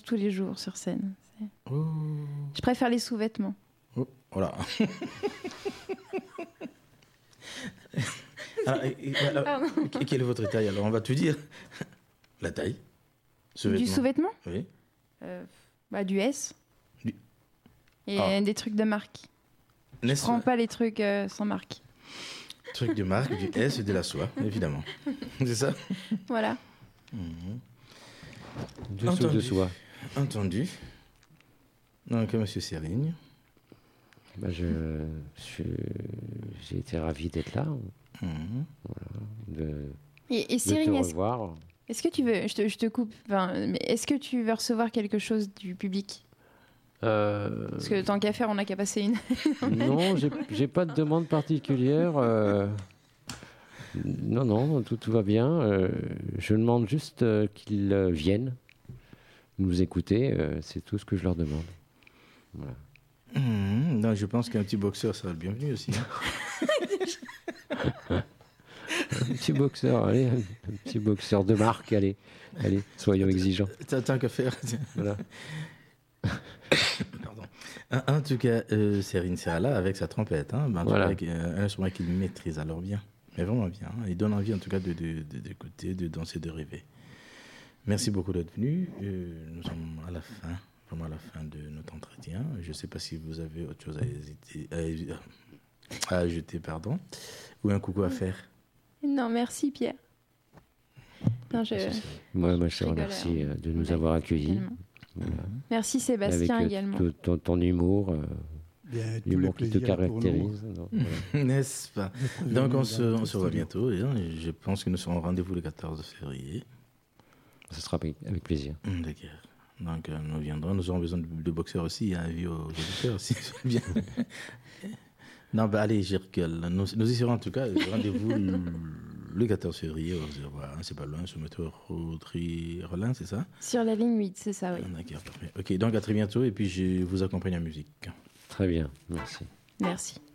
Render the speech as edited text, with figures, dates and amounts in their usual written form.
tous les jours sur scène. Oh. Je préfère les sous-vêtements. Oh, voilà. Alors, quelle est votre taille? Alors, on va tout dire. La taille. Du sous-vêtement? Oui. Du S. Et des trucs de marque. Je prends pas les trucs sans marque. Trucs de marque, du S et de la soie, évidemment. C'est ça? Voilà. Dessous de soie. Entendu. Donc, monsieur Serigne. J'ai été ravi d'être là. Voilà, et Serigne, de te revoir. Est-ce que tu veux, je te coupe, mais est-ce que tu veux recevoir quelque chose du public? Parce que tant qu'à faire, on n'a qu'à passer une. Non, j'ai pas de demande particulière. Non, tout va bien. Je demande juste qu'ils viennent nous écouter. C'est tout ce que je leur demande. Voilà. Non, je pense qu'un petit boxeur sera le bienvenu aussi. Un petit boxeur, allez, un petit boxeur de marque, allez, soyons exigeants. Tant qu'à faire. Voilà. Pardon. En tout cas, Serigne sera là avec sa trompette. Voilà. Un instrument qu'il maîtrise alors bien, mais vraiment bien. Il donne envie en tout cas d'écouter, de danser, de rêver. Merci beaucoup d'être venu. Nous sommes à la fin. Vraiment à la fin de notre entretien. Je ne sais pas si vous avez autre chose à ajouter, ou un coucou à faire. Non, merci Pierre. Non, Moi, je te remercie de nous avoir accueillis. Voilà. Merci Sébastien avec également. Ton humour, l'humour qui te caractérise. Voilà. N'est-ce pas? Donc on se revoit bientôt. Et je pense que nous serons au rendez-vous le 14 février. Ce sera avec plaisir. D'accord. Donc nous viendrons. Nous aurons besoin de boxeurs aussi, vu aux auditeurs aussi. Bien. Non, allez, je rigole. Nous y serons en tout cas. Rendez-vous le 14 février. C'est pas loin, sur le métro Audrey-Rollin, c'est ça? Sur la ligne 8, c'est ça, oui. D'accord, parfait. Ok, donc à très bientôt. Et puis je vous accompagne en musique. Très bien, merci. Merci.